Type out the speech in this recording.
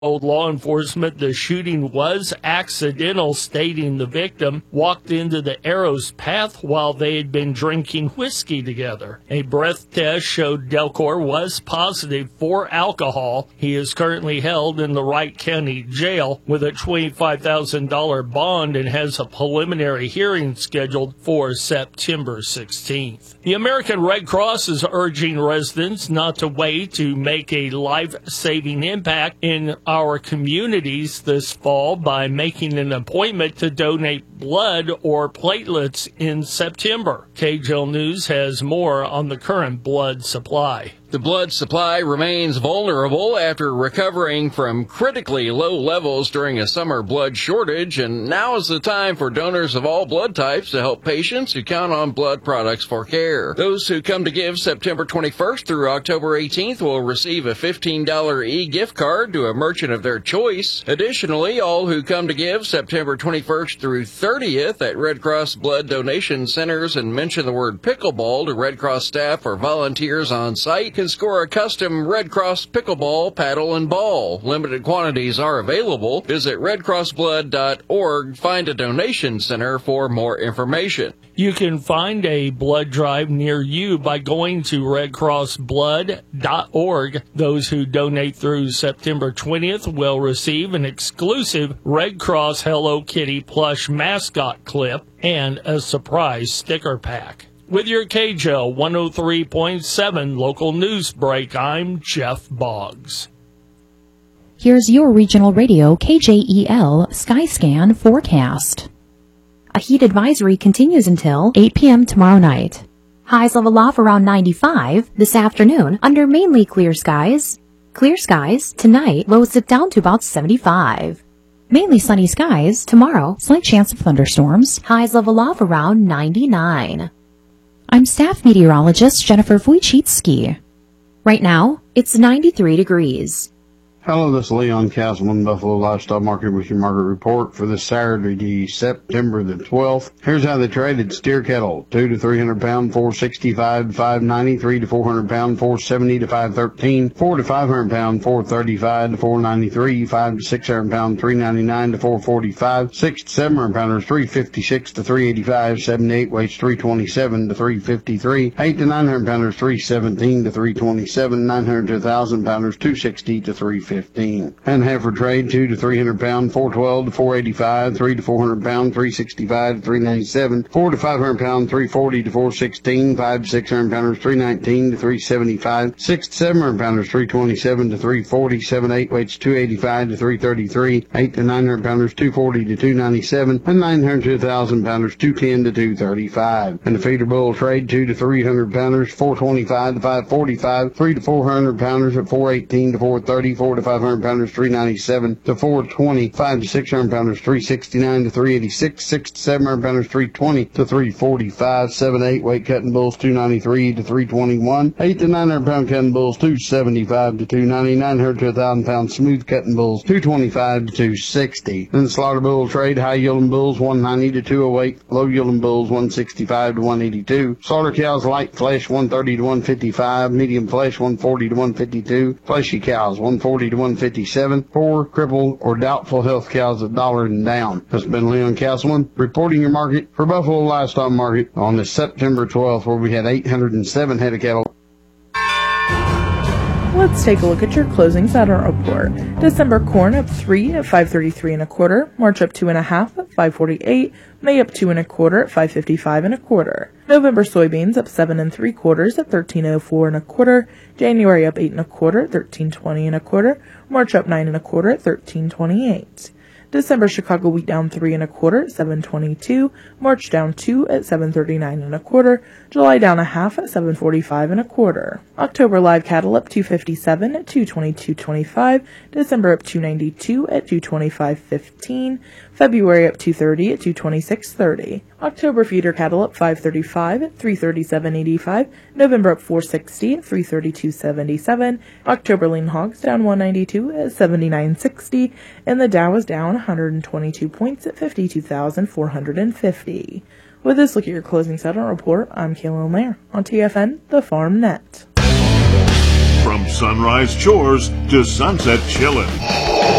Told law enforcement the shooting was accidental, stating the victim walked into the Arrows path while they had been drinking whiskey together. A breath test showed Delcor was positive for alcohol. He is currently held in the Wright County Jail with a $25,000 bond and has a preliminary hearing scheduled for September 16th. The American Red Cross is urging residents not to wait to make a life-saving impact in our communities this fall by making an appointment to donate blood or platelets in September. KJL News has more on the current blood supply. The blood supply remains vulnerable after recovering from critically low levels during a summer blood shortage, and now is the time for donors of all blood types to help patients who count on blood products for care. Those who come to give September 21st through October 18th will receive a $15 e-gift card to a merchant of their choice. Additionally, all who come to give September 21st through 30th at Red Cross blood donation centers and mention the word pickleball to Red Cross staff or volunteers on site can score a custom Red Cross pickleball paddle and ball. Limited quantities are available. Visit redcrossblood.org. Find a donation center for more information. You can find a blood drive near you by going to redcrossblood.org. Those who donate through September 20th will receive an exclusive Red Cross Hello Kitty plush mascot clip and a surprise sticker pack. With your KJL 103.7 local news break, I'm Jeff Boggs. Here's your regional radio KJEL Skyscan forecast. A heat advisory continues until 8 p.m. tomorrow night. Highs level off around 95 this afternoon under mainly clear skies. Clear skies tonight, lows dip down to about 75. Mainly sunny skies tomorrow, slight chance of thunderstorms. Highs level off around 99. I'm staff meteorologist Jennifer Wojcicki. Right now, it's 93 degrees. Hello, this is Leon Castleman, Buffalo Livestock Market with your market report for this Saturday, September the 12th. Here's how they traded steer cattle: 2 to 300 pound, 465 to 590, 3 to 400 pound, 470 to 513, 4 to 500 pound, 435 to 493, 5 to 600 pound, 399 to 445, 6 to 700 pounders, 356 to 385, 7 to 8 weights, 327 to 353, 8 to 900 pounders, 317 to 327, 900 to 1,000 pounders, 260 to 350. And heifer trade: 2 to 300 pound, 412 to 485, 3 to 400 pound, 365 to 397, 4 to 500 pound, 340 to 416, 5 to 600 pounders, 319 to 375, 6 to 700 pounders, 327 to 340, 7 8 weights, 285 to 333, 8 to 900 pounders, 240 to 297, and 900 to 1,000 pounders, 210 to 235. And the feeder bull trade: 2 to 300 pounders, 425 to 545, 3 to 400 pounders at 418 to 430, 4 to 500 pounders, 397 to 420, 5 to 600 pounders, 369 to 386, 6 to 700 pounders, 320 to 345, 7 8 weight cutting bulls, 293 to 321, 8 to 900 pound cutting bulls, 275 to 290, 900 to 1,000 pound smooth cutting bulls, 225 to 260. Then the slaughter bull trade: high yielding bulls 190 to 208, low yielding bulls 165 to 182. Slaughter cows: light flesh 130 to 155, medium flesh 140 to 152, fleshy cows 140 to 157, poor, crippled, or doubtful health cows $1 and down. This has been Leon Castleman reporting your market for Buffalo Livestock Market on this September 12th, where we had 807 head of cattle. Let's take a look at your closing saddle report. December corn up 3 at 533 1/4, March up 2 1/2 at 548, May up 2 1/4 at 555 1/4. November soybeans up 7 3/4 at 1304 1/4, January up 8 1/4 at 1320 1/4, March up 9 1/4 at 1328. December Chicago wheat down 3 1/4 at 722, March down 2 at 739 1/4, July down 1/2 at 745 1/4. October live cattle up 257 at 222.25, December up 292 at 225.15, February up 230 at 226.30. October feeder cattle up 535 at 337.85, November up 460 at 332.77, October lean hogs down 192 at 79.60, and the Dow is down 122 points at 52,450. With this look at your closing settlement report, I'm Kaylin Lair on TFN, the Farm Net. From sunrise chores to sunset chillin'.